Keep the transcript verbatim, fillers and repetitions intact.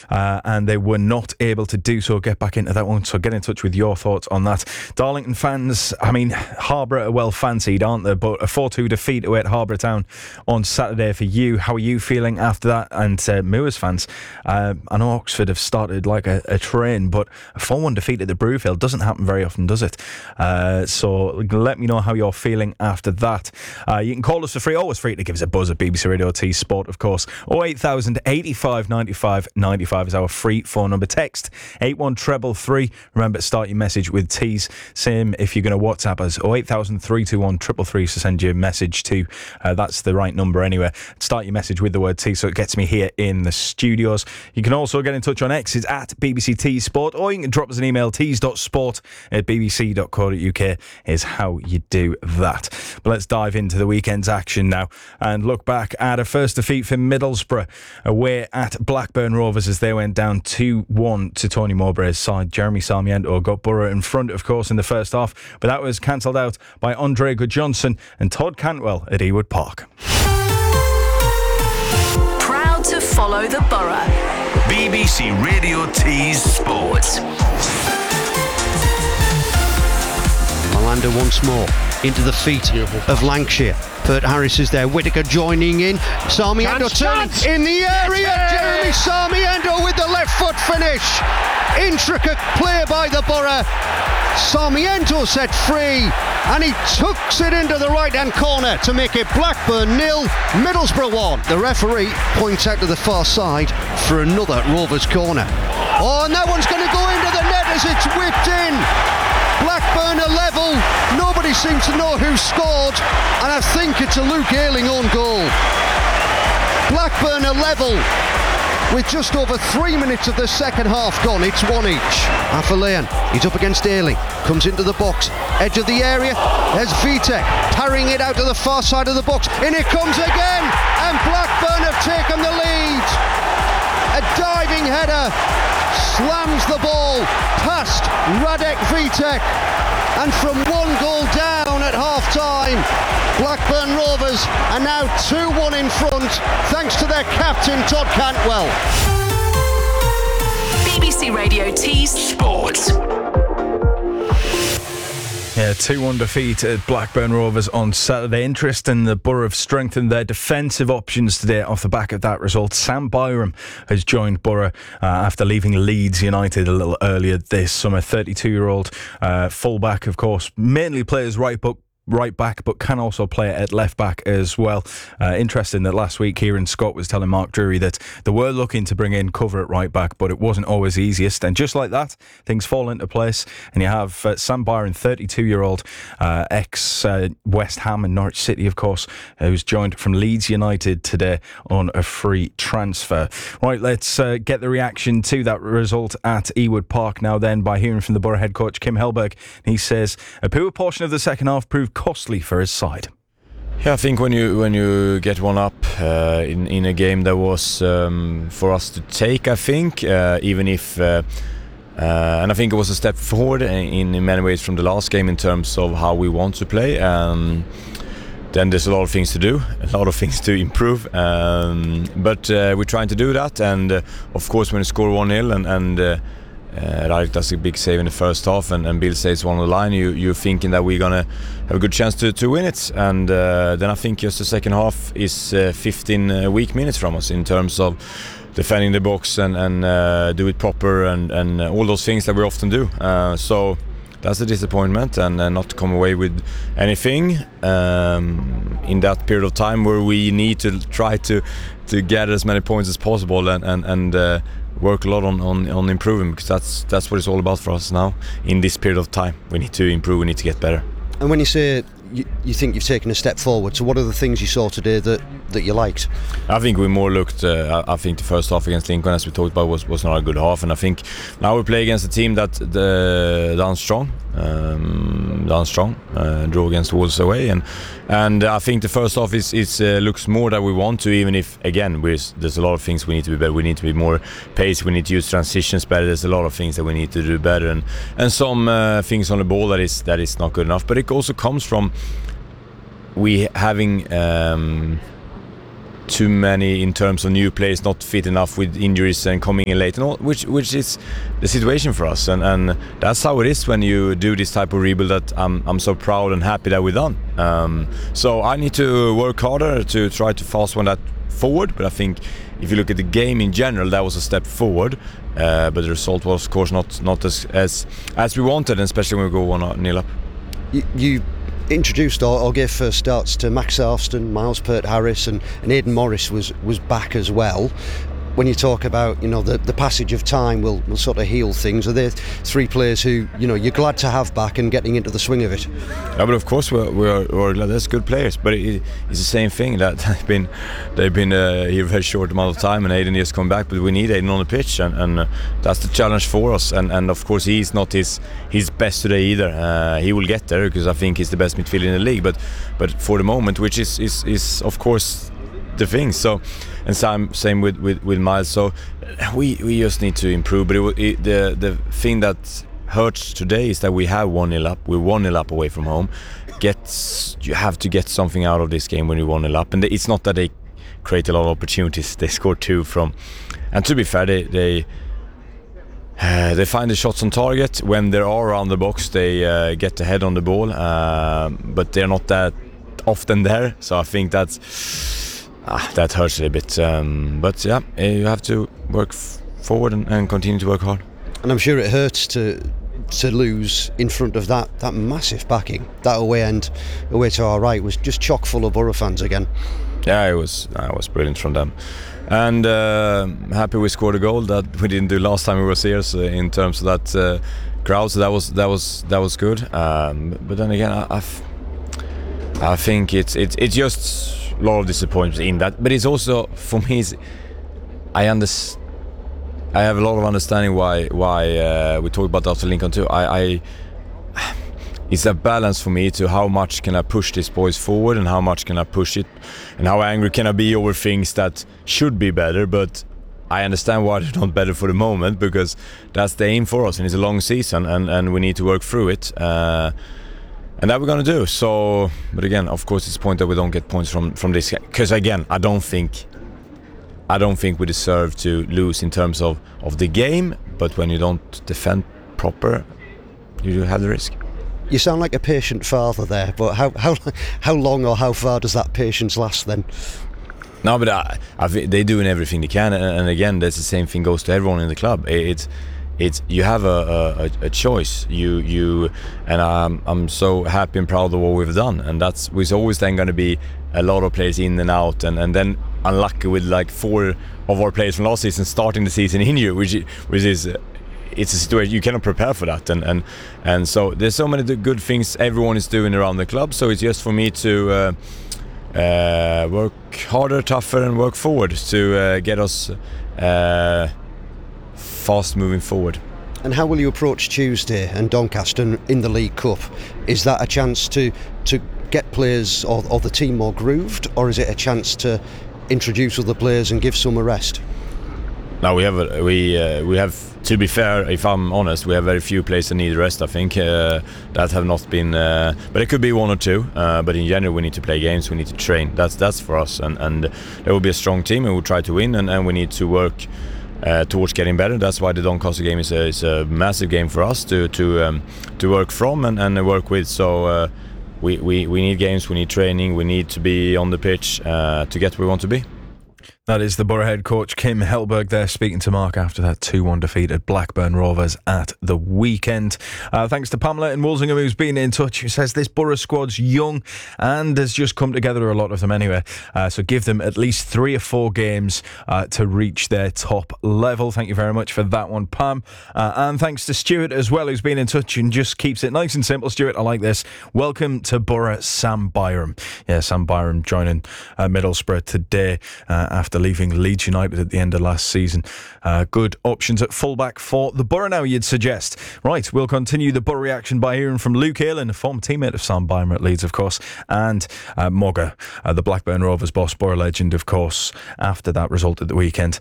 uh, and they were not able to do so, get back into that one. So get in touch with your thoughts on that. Darlington fans, I mean, Harbour are well fancied, aren't they? But a four two defeat away at Harbour Town on Saturday for you. How are you feeling after that? And uh, Moors fans, uh, I know Oxford have started like a, a train, but a four one defeat at the Brewfield doesn't happen very often, does it? Uh, so let me know how you're feeling after that. Uh, you can call us for free, always free to give us a buzz at B B C Radio T Sport, of course. oh eight thousand eighty-five ninety-five ninety-five is our free phone number. Text eight one three three. Remember to start your message with T's. Same if you're going to WhatsApp us, oh eight thousand three two one three three, so send your message to. Uh, that's the right number anyway. Start your message with the word T so it gets me here in the studios. You can also get in touch on X. It's at B B C T Sport, or you can drop us an email. tees dot sport at b b c dot co dot u k is how you do that. But let's dive into the weekend's action now and look back at a first defeat for Middlesbrough away at Blackburn Rovers as they went down two one to Tony Mowbray's side. Jeremy Sarmiento got Borough in front, of course, in the first half, but that was cancelled out by Andre Goodjohnson and Todd Cantwell at Ewood Park. Proud to follow the Borough. B B C Radio T's Sports. Malander once more into the feet of Lancashire. Bert Harris is there. Whittaker joining in. Sarmiento turning in the area. Jeremy Sarmiento with the left foot finish. Intricate play by the Borough. Sarmiento set free and he tucks it into the right hand corner to make it Blackburn nil, Middlesbrough one. The referee points out to the far side for another Rovers corner. Oh, and that one's going to go into the net as it's whipped in. Blackburn are level. Nobody seems to know who scored, and I think it's a Luke Ayling own goal. Blackburn are level with just over three minutes of the second half gone. It's one each. Afolayan, he's up against Ayling, comes into the box, edge of the area. There's Vitek parrying it out to the far side of the box. In it comes again, and Blackburn have taken the lead. A diving header slams the ball past Radek Vitek, and from one goal down at half-time, Blackburn Rovers are now two one in front thanks to their captain Todd Cantwell. B B C Radio T Sports. Yeah, two one defeat at Blackburn Rovers on Saturday. Interesting, the Borough have strengthened their defensive options today off the back of that result. Sam Byram has joined Borough uh, after leaving Leeds United a little earlier this summer. thirty-two-year-old uh, fullback, of course, mainly plays right back. right back, but can also play at left back as well. Uh, interesting that last week Kieran Scott was telling Mark Drury that they were looking to bring in cover at right back, but it wasn't always easiest. And just like that, things fall into place. And you have uh, Sam Byron, thirty-two-year-old, uh, ex uh, West Ham and Norwich City, of course, who's joined from Leeds United today on a free transfer. Right, let's uh, get the reaction to that result at Ewood Park now then by hearing from the Borough head coach Kim Hellberg. He says a poor portion of the second half proved costly for his side. Yeah, I think when you when you get one up uh, in in a game that was um, for us to take, I think uh, even if uh, uh, and I think it was a step forward in in many ways from the last game in terms of how we want to play. Um, then there's a lot of things to do, a lot of things to improve, um, but uh, we're trying to do that. And uh, of course, when you score one nil and and uh, Uh, Radek does a big save in the first half, and, and Bill saves one on the line. You, you're thinking that we're gonna have a good chance to, to win it, and uh, then I think just the second half is uh, fifteen uh, weak minutes from us in terms of defending the box and, and uh, do it proper and, and all those things that we often do. Uh, so that's a disappointment, and uh, not to come away with anything um, in that period of time where we need to try to to gather as many points as possible and and and. Uh, work a lot on, on, on improving, because that's that's what it's all about for us now in this period of time. We need to improve, we need to get better. And when you say you, you think you've taken a step forward, so what are the things you saw today that, that you liked? I think we more looked, uh, I think the first half against Lincoln, as we talked about, was, was not a good half, and I think now we play against a team that the, done strong, um, done strong, uh, draw against Wolves away, and and I think the first half is, is uh, looks more that we want to, even if again we're, there's a lot of things we need to be better. We need to be more pace, we need to use transitions better. There's a lot of things that we need to do better, and and some uh, things on the ball that is that is not good enough. But it also comes from we having um, too many in terms of new players not fit enough with injuries and coming in late and all, which which is the situation for us, and and that's how it is when you do this type of rebuild. That I'm I'm so proud and happy that we're done. Um, so I need to work harder to try to fast one that forward, but I think if you look at the game in general, that was a step forward, uh, but the result was of course not not as as as we wanted, and especially when we go one nil up. You, you introduced or, or gave first starts to Max Arston, Miles Peart-Harris, and, and Aidan Morris was was back as well. When you talk about, you know, the, the passage of time will, will sort of heal things, are there three players who, you know, you're glad to have back and getting into the swing of it? Yeah, but of course we're, we're, we're glad. There's good players, but it, it's the same thing that they've been they've been uh, here a very short amount of time, and Aidan just come back, but we need Aidan on the pitch, and, and uh, that's the challenge for us. And, and of course he's not his his best today either. Uh, he will get there because I think he's the best midfielder in the league, but but for the moment, which is is, is of course the thing. So, and same same with, with, with Miles. So we we just need to improve. But it, it, the the thing that hurts today is that we have one nil up. We're one nil up away from home. Get you have to get something out of this game when you're one nil up. And it's not that they create a lot of opportunities. They scored two from, and to be fair, they they. Uh, they find the shots on target when they are around the box. They uh, get the head on the ball, uh, but they're not that often there. So I think that's. Ah, that hurts a little bit, um, but yeah, you have to work f- forward and, and continue to work hard. And I'm sure it hurts to to lose in front of that that massive backing. That away end, away to our right, was just chock full of Borough fans again. Yeah, it was. Uh, it was brilliant from them, and uh, happy we scored a goal that we didn't do last time we were here. So in terms of that uh, crowd, so that was that was that was good. Um, but then again, I I've, I think it's it's it's just. A lot of disappointment in that, but it's also for me. I understand. I have a lot of understanding why why uh, we talk about that after Lincoln too. I, I it's a balance for me to how much can I push these boys forward and how much can I push it, and how angry can I be over things that should be better. But I understand why they're not better for the moment, because that's the aim for us, and it's a long season, and, and we need to work through it. Uh, And that we're gonna do. So, but again, of course, it's a point that we don't get points from from this. Because again, I don't think, I don't think we deserve to lose in terms of, of the game. But when you don't defend proper, you do have the risk. You sound like a patient father there. But how how how long or how far does that patience last then? No, but I, I think they're doing everything they can. And, and again, that's the same thing goes to everyone in the club. It's. It's you have a, a, a choice. You you and I'm I'm so happy and proud of what we've done, and that's was always then going to be a lot of players in and out, and, and then unlucky with like four of our players from last season starting the season in here, which which is it's a situation you cannot prepare for that, and and and so there's so many good things everyone is doing around the club. So it's just for me to uh, uh, work harder, tougher, and work forward to uh, get us. Uh, fast moving forward. And how will you approach Tuesday and Doncaster in the League Cup? Is that a chance to to get players or, or the team more grooved, or is it a chance to introduce other players and give some a rest? No, we have a, we uh, we have to be fair. If I'm honest, we have very few players that need rest. I think uh, that have not been, uh, but it could be one or two. Uh, but in general, we need to play games. We need to train. That's that's for us, and and there will be a strong team, and we'll try to win, and, and we need to work. Uh, towards getting better. That's why the Doncaster game is a, is a massive game for us to to um, to work from and, and work with. So uh, we, we, we need games, we need training, we need to be on the pitch uh, to get where we want to be. That is the Borough head coach Kim Hellberg there speaking to Mark after that two one defeat at Blackburn Rovers at the weekend. Uh, thanks to Pamela in Walsingham who's been in touch, who says this Borough squad's young and has just come together, a lot of them anyway. Uh, so give them at least three or four games uh, to reach their top level. Thank you very much for that one, Pam. Uh, and thanks to Stuart as well, who's been in touch and just keeps it nice and simple. Stuart, I like this. Welcome to Borough, Sam Byram. Yeah, Sam Byram joining uh, Middlesbrough today uh, after leaving Leeds United at the end of last season. Uh, good options at fullback for the Borough now, you'd suggest. Right, we'll continue the Borough reaction by hearing from Luke Ayling, a former teammate of Sam Byram at Leeds, of course, and uh, Mogger, uh, the Blackburn Rovers boss, Borough legend, of course, after that result at the weekend.